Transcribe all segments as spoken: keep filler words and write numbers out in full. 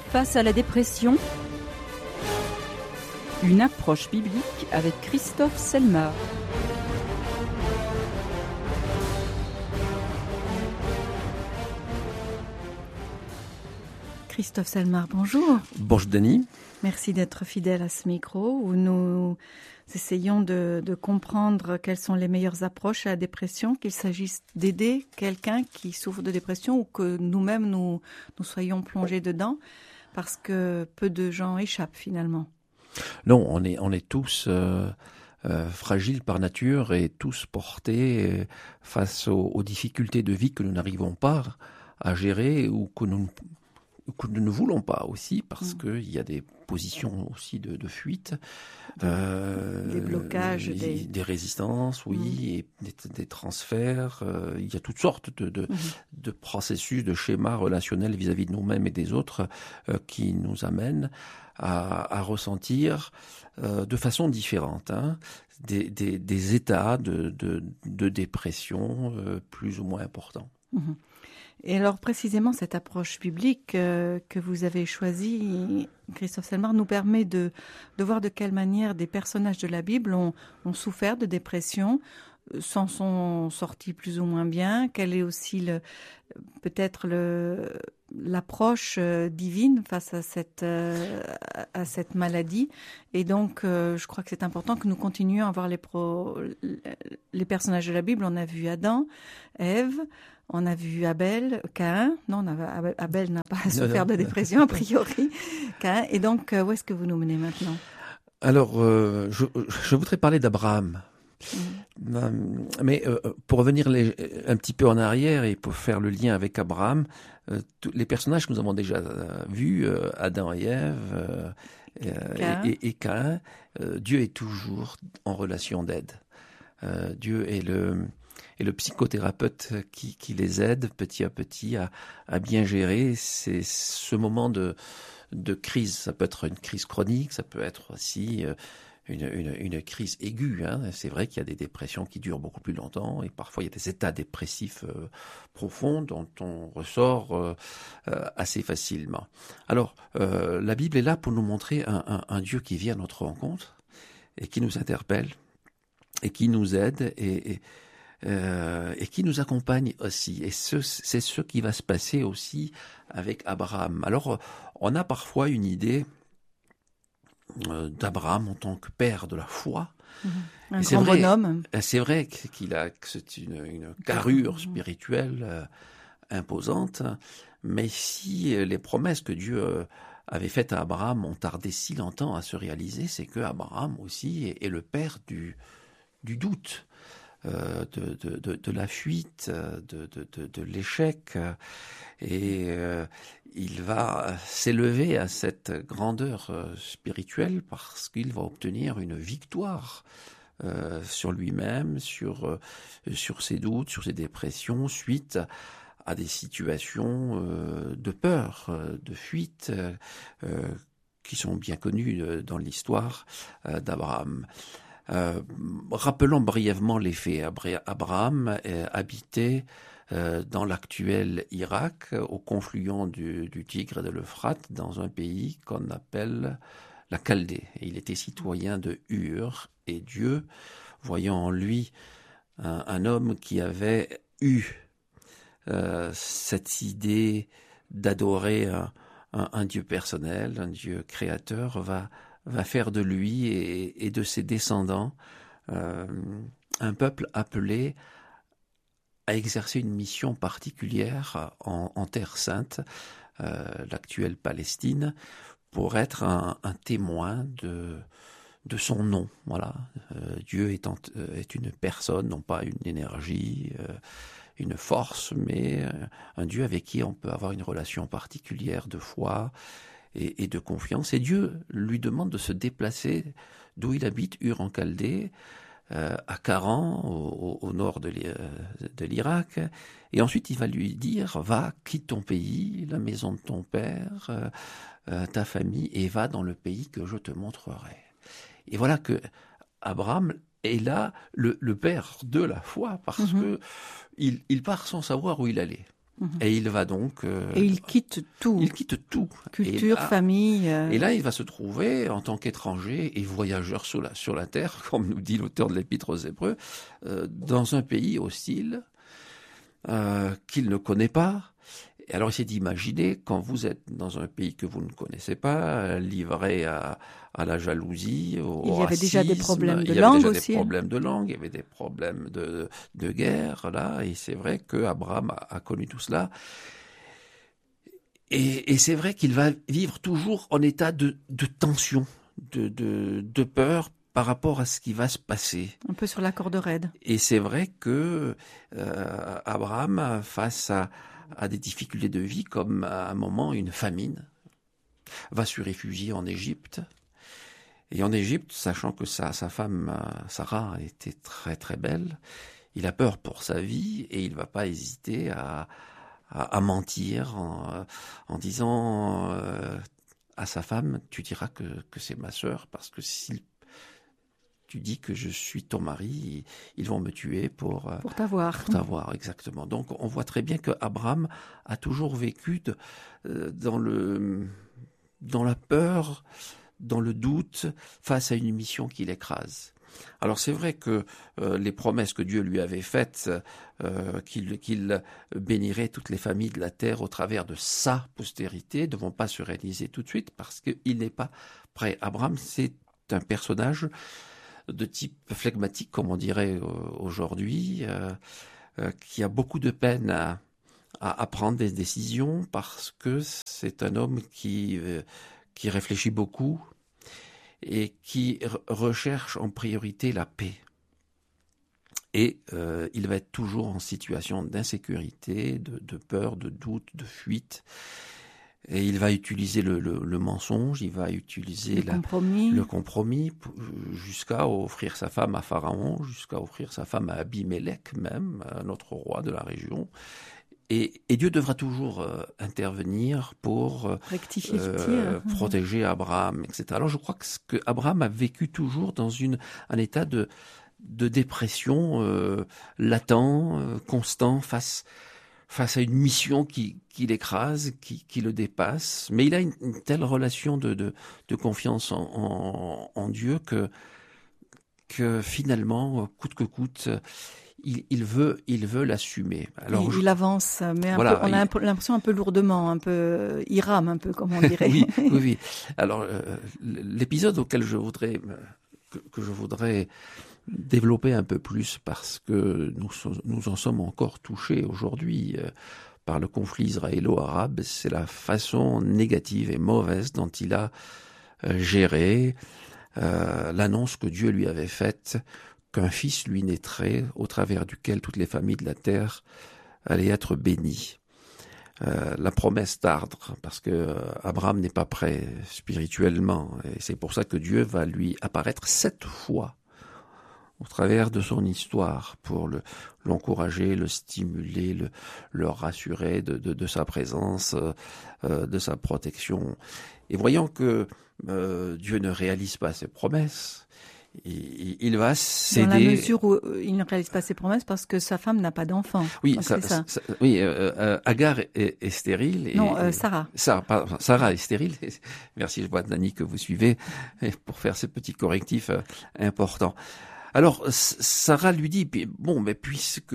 Face à la dépression, une approche biblique avec Christophe Selmar. Christophe Selmar, bonjour. Bonjour Denis. Merci d'être fidèle à ce micro où nous essayons de, de comprendre quelles sont les meilleures approches à la dépression, qu'il s'agisse d'aider quelqu'un qui souffre de dépression ou que nous-mêmes nous, nous soyons plongés dedans, parce que peu de gens échappent finalement. Non, on est, on est tous euh, euh, fragiles par nature et tous portés face aux, aux difficultés de vie que nous n'arrivons pas à gérer ou que nous que nous ne voulons pas aussi, parce mmh. qu'il y a des positions aussi de, de fuite. Euh, des blocages. Des, des... des résistances, oui, mmh. et des, des transferts. Euh, il y a toutes sortes de, de, mmh. de processus, de schémas relationnels vis-à-vis de nous-mêmes et des autres euh, qui nous amènent à, à ressentir euh, de façon différente hein, des, des, des états de, de, de dépression euh, plus ou moins importants. Mmh. Et alors précisément cette approche biblique euh, que vous avez choisie, Christophe Selmar, nous permet de, de voir de quelle manière des personnages de la Bible ont, ont souffert de dépression, s'en sont sortis plus ou moins bien, quelle est aussi le, peut-être le, l'approche euh, divine face à cette, euh, à cette maladie. Et donc euh, je crois que c'est important que nous continuions à voir les, pro, les personnages de la Bible. On a vu Adam, Ève, on a vu Abel, Caïn. Non, on a, Abel n'a pas souffert de dépression, a priori. Caïn. Et donc, où est-ce que vous nous menez maintenant ? Alors, euh, je, je voudrais parler d'Abraham. Mmh. Mais euh, pour revenir les, un petit peu en arrière et pour faire le lien avec Abraham, euh, tous les personnages que nous avons déjà euh, vus, euh, Adam et Ève euh, Caïn. Et, et, et Caïn, euh, Dieu est toujours en relation d'aide. Euh, Dieu est le... et le psychothérapeute qui, qui les aide petit à petit à, à bien gérer c'est ce moment de, de crise. Ça peut être une crise chronique, ça peut être aussi une, une, une crise aiguë. Hein. C'est vrai qu'il y a des dépressions qui durent beaucoup plus longtemps et parfois il y a des états dépressifs euh, profonds dont on ressort euh, euh, assez facilement. Alors, euh, la Bible est là pour nous montrer un, un, un Dieu qui vient à notre rencontre et qui nous interpelle et qui nous aide et, et Euh, et qui nous accompagne aussi. Et ce, c'est ce qui va se passer aussi avec Abraham. Alors, on a parfois une idée euh, d'Abraham en tant que père de la foi. Mmh. Un c'est grand vrai, bonhomme. C'est vrai qu'il a que c'est une, une carrure spirituelle euh, imposante, mais si les promesses que Dieu euh, avait faites à Abraham ont tardé si longtemps à se réaliser, c'est que Abraham aussi est, est le père du, du doute. Euh, de, de, de, de la fuite, de, de, de, de l'échec, et euh, il va s'élever à cette grandeur euh, spirituelle parce qu'il va obtenir une victoire euh, sur lui-même, sur, euh, sur ses doutes, sur ses dépressions, suite à des situations euh, de peur, euh, de fuite, euh, qui sont bien connues euh, dans l'histoire euh, d'Abraham. Euh, rappelons brièvement les faits. Abraham euh, habitait euh, dans l'actuel Irak, au confluent du, du Tigre et de l'Euphrate, dans un pays qu'on appelle la Chaldée. Et il était citoyen de Ur, et Dieu, voyant en lui un, un homme qui avait eu euh, cette idée d'adorer un, un, un Dieu personnel, un Dieu créateur, va va faire de lui et, et de ses descendants euh, un peuple appelé à exercer une mission particulière en, en Terre Sainte, euh, l'actuelle Palestine, pour être un, un témoin de, de son nom. Voilà. Euh, Dieu est, en, est une personne, non pas une énergie, euh, une force, mais un Dieu avec qui on peut avoir une relation particulière de foi et, et de confiance. Et Dieu lui demande de se déplacer d'où il habite, Ur en Chaldée, euh, à Charan, au, au nord de l'Irak. Et ensuite, il va lui dire, va, quitte ton pays, la maison de ton père, euh, euh, ta famille, et va dans le pays que je te montrerai. Et voilà que Abraham est là, le, le père de la foi, parce mmh. que il, il part sans savoir où il allait. Mmh. Et il va donc... Euh, et il quitte tout. Il quitte tout. Culture, là, famille... Euh... Et là, il va se trouver en tant qu'étranger et voyageur sur la, sur la terre, comme nous dit l'auteur de l'Épître aux Hébreux, euh, dans un pays hostile euh, qu'il ne connaît pas. Et alors, il s'est d'imaginer, quand vous êtes dans un pays que vous ne connaissez pas, livré à, à la jalousie, au il y avait racisme, déjà des problèmes de il y langue avait déjà aussi. des problèmes de langue, il y avait des problèmes de, de guerre, là, et c'est vrai que Abraham a, a connu tout cela. Et, et c'est vrai qu'il va vivre toujours en état de, de tension, de, de, de peur par rapport à ce qui va se passer. Un peu sur la corde raide. Et c'est vrai que euh, Abraham, face à à des difficultés de vie, comme à un moment une famine, va se réfugier en Égypte. Et en Égypte, sachant que sa, sa femme, Sarah, était très très belle, il a peur pour sa vie et il ne va pas hésiter à, à, à mentir en, en disant euh, à sa femme, tu diras que, que c'est ma sœur, parce que si tu dis que je suis ton mari, ils vont me tuer pour, pour t'avoir. Pour t'avoir, exactement. Donc on voit très bien que Abraham a toujours vécu de, euh, dans, le, dans la peur, dans le doute, face à une mission qui l'écrase. Alors c'est vrai que euh, les promesses que Dieu lui avait faites, euh, qu'il, qu'il bénirait toutes les familles de la terre au travers de sa postérité, ne vont pas se réaliser tout de suite parce qu'il n'est pas prêt. Abraham, c'est un personnage de type flegmatique, comme on dirait aujourd'hui, euh, euh, qui a beaucoup de peine à, à, à prendre des décisions parce que c'est un homme qui, euh, qui réfléchit beaucoup et qui re- recherche en priorité la paix. Et euh, il va être toujours en situation d'insécurité, de, de peur, de doute, de fuite. Et il va utiliser le, le, le mensonge, il va utiliser le la, compromis, le compromis jusqu'à offrir sa femme à Pharaon, jusqu'à offrir sa femme à Abimélec même, un autre roi de la région. Et, et Dieu devra toujours euh, intervenir pour euh, rectifier euh, protéger Abraham, et cetera. Alors je crois que, que Abraham a vécu toujours dans une, un état de, de dépression euh, latent, euh, constant face face à une mission qui, qui l'écrase, qui, qui le dépasse. Mais il a une, une telle relation de, de, de confiance en, en, en Dieu que, que finalement, coûte que coûte, il, il veut, il veut l'assumer. Alors, il, je... il avance, mais un voilà, peu, on a il... l'impression un peu lourdement, un peu, il rame un peu, comme on dirait. oui, oui, oui. Alors, euh, l'épisode auquel je voudrais, que, que je voudrais développer un peu plus parce que nous, nous en sommes encore touchés aujourd'hui euh, par le conflit israélo-arabe, c'est la façon négative et mauvaise dont il a euh, géré euh, l'annonce que Dieu lui avait faite qu'un fils lui naîtrait au travers duquel toutes les familles de la terre allaient être bénies. Euh, la promesse tarde parce que euh, Abraham n'est pas prêt spirituellement et c'est pour ça que Dieu va lui apparaître sept fois au travers de son histoire, pour le, l'encourager, le stimuler, le, le rassurer de, de, de sa présence, euh, de sa protection. Et voyant que euh, Dieu ne réalise pas ses promesses, il, il va céder... Dans la mesure où il ne réalise pas ses promesses parce que sa femme n'a pas d'enfant. Oui, ça, ça. Ça, oui euh, euh, Agar est, est, est stérile. Et, non, euh, Sarah. Sarah, pardon, Sarah est stérile. Merci, je vois Nani que vous suivez pour faire ces petits correctifs euh, importants. Alors, Sarah lui dit, bon, mais puisque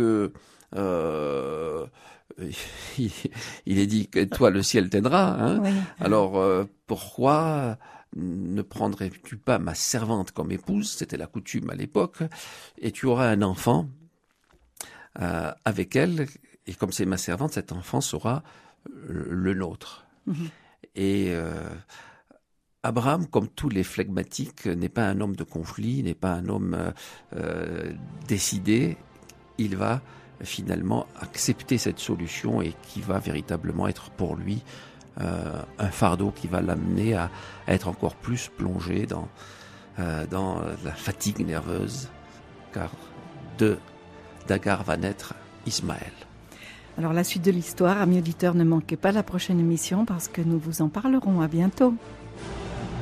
euh, il, il est dit que toi, le ciel t'aidera, hein, oui. Alors euh, pourquoi ne prendrais-tu pas ma servante comme épouse, c'était la coutume à l'époque, et tu auras un enfant euh, avec elle, et comme c'est ma servante, cet enfant sera le nôtre. Mm-hmm. Et... Euh, Abraham, comme tous les flegmatiques, n'est pas un homme de conflit, n'est pas un homme euh, euh, décidé. Il va finalement accepter cette solution et qui va véritablement être pour lui euh, un fardeau qui va l'amener à, à être encore plus plongé dans, euh, dans la fatigue nerveuse, car de d'Agar va naître Ismaël. Alors la suite de l'histoire, amis auditeurs, ne manquez pas la prochaine émission parce que nous vous en parlerons. À bientôt.